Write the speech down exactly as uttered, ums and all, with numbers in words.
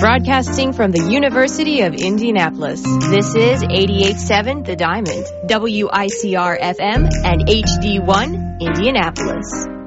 Broadcasting from the University of Indianapolis, this is eighty-eight point seven The Diamond, W I C R F M, and H D one, Indianapolis.